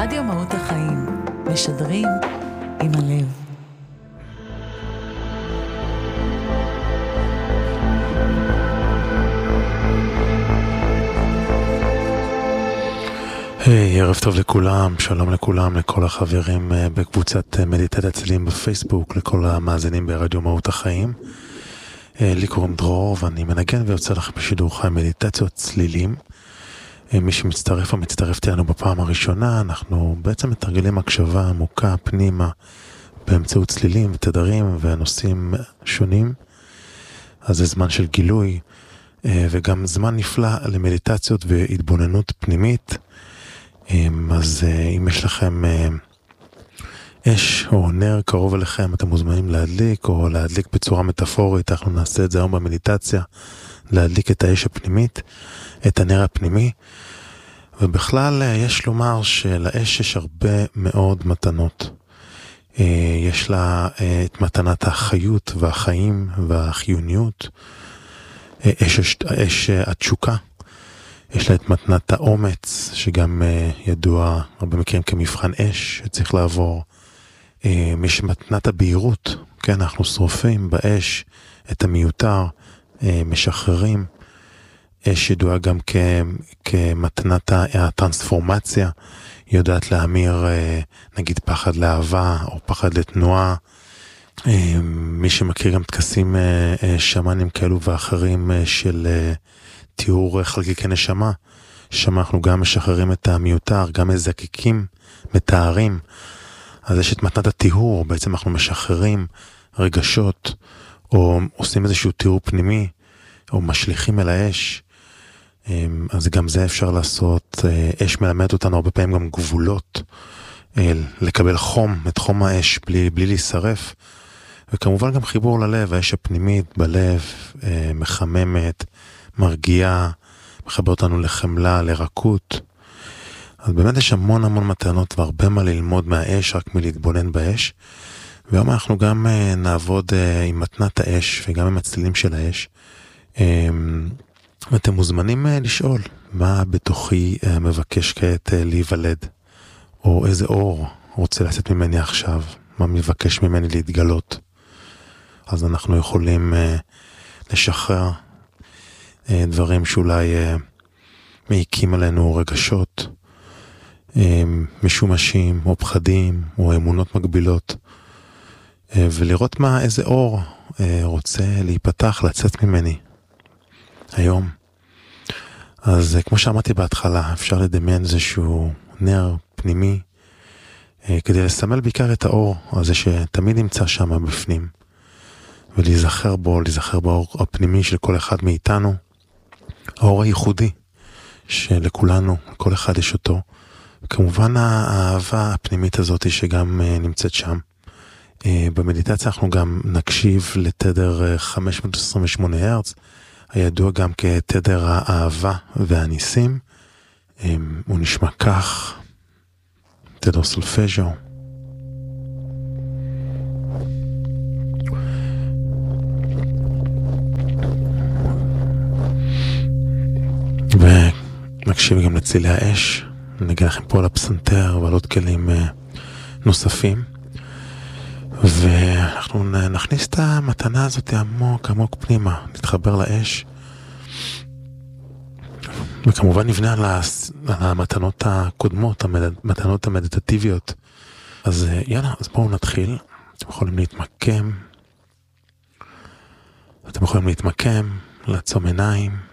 רדיו מהות החיים, משדרים עם הלב. היי, ערב טוב לכולם, שלום לכולם, לכל החברים בקבוצת מדיטציית צלילים בפייסבוק, לכל המאזינים ברדיו מהות החיים. לי קוראים דרור ואני מנגן ויוצא לכם בשידור חי מדיטציות צלילים. מי שמצטרף או מצטרפת אלינו בפעם הראשונה, אנחנו בעצם מתרגלים הקשבה עמוקה פנימה באמצעות צלילים ותדרים ונושאים שונים. אז זה זמן של גילוי וגם זמן נפלא למדיטציות והתבוננות פנימית. אז אם יש לכם אש או נר קרוב אליכם, אתם מוזמנים להדליק או להדליק בצורה מטאפורית. אנחנו נעשה את זה היום במדיטציה, להדליק את האש הפנימית, את הנר הפנימי. ובכלל יש לומר שלאש יש הרבה מאוד מתנות. יש לה את מתנת החיות והחיים והחיוניות, אש התשוקה. יש לה את מתנת האומץ, שגם ידוע הרבה מקרים כמבחן אש שצריך לעבור. יש מתנת הבהירות, כן, אנחנו שורפים באש את המיותר, משחררים. אש ידועה גם כמתנת הטרנספורמציה, יודעת להמיר נגיד פחד לאהבה או פחד לתנועה. מי שמכיר גם טקסים שמאנים כאלו ואחרים של תיאור חלקיקי נשמה, שם אנחנו גם משחררים את המיותר, גם מזקקים, מתארים. אז יש את מתנת הטיהור, בעצם אנחנו משחררים רגשות, או עושים איזשהו תיאור פנימי, או משליכים אל האש. אז גם זה אפשר לעשות. אש מלמד אותנו הרבה פעמים גם גבולות, לקבל חום, את חום האש בלי להישרף. וכמובן גם חיבור ללב, האש הפנימית בלב, מחממת, מרגיעה, מחבר אותנו לחמלה, לרכות. אז באמת יש המון מתנות והרבה מה ללמוד מהאש, רק מלהתבונן באש. והיום אנחנו גם נעבוד עם מתנת האש וגם עם הצלילים של האש. ואתם מוזמנים לשאול מה בתוכי מבקש כעת להיוולד, או איזה אור רוצה לצאת ממני עכשיו, מה מבקש ממני להתגלות. אז אנחנו יכולים לשחרר דברים שאולי מעיקים עלינו, רגשות משומשים או פחדים או אמונות מגבילות, ולראות איזה אור רוצה להיפתח, לצאת ממני היום. אז כמו שאמרתי בהתחלה, אפשר לדמיין איזשהו נר פנימי כדי לסמל בעיקר את האור הזה שתמיד נמצא שם בפנים, ולהיזכר בו, להיזכר באור הפנימי של כל אחד מאיתנו, האור הייחודי שלכולנו, כל אחד יש אותו. וכמובן האהבה הפנימית הזאת שגם נמצאת שם. במדיטציה אנחנו גם נקשיב לתדר 528 הרץ, הידוע גם כתדר האהבה והניסים. הוא נשמע כך, תדר סולפז'ו. ונקשיב גם לצלילי האש. נגיד לכם פה על הפסנתר ועל עוד כלים נוספים. ואנחנו נכניס את המתנה הזאת עמוק פנימה, נתחבר לאש. וכמובן נבנה על המתנות הקודמות, המתנות המדיטטיביות. אז יאללה, אז בואו נתחיל. אתם יכולים להתמקם. לעצום עיניים.